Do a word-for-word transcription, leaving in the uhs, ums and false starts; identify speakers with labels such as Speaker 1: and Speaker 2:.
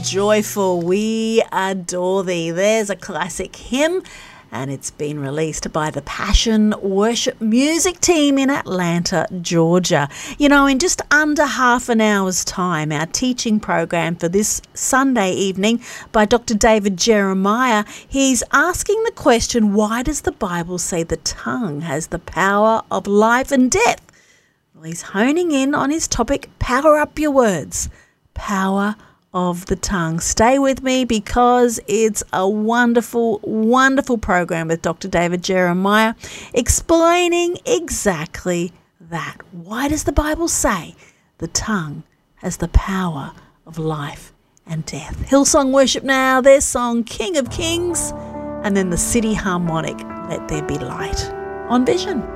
Speaker 1: joyful. We adore thee. There's a classic hymn, and it's been released by the Passion Worship Music Team in Atlanta, Georgia. You know, in just under half an hour's time, our teaching program for this Sunday evening by Doctor David Jeremiah, he's asking the question, why does the Bible say the tongue has the power of life and death? Well, he's honing in on his topic, power up your words, power of the tongue. Stay with me because it's a wonderful, wonderful program with Doctor David Jeremiah explaining exactly that. Why does the Bible say the tongue has the power of life and death? Hillsong Worship now, their song King of Kings, and then the City Harmonic, Let There Be Light on Vision.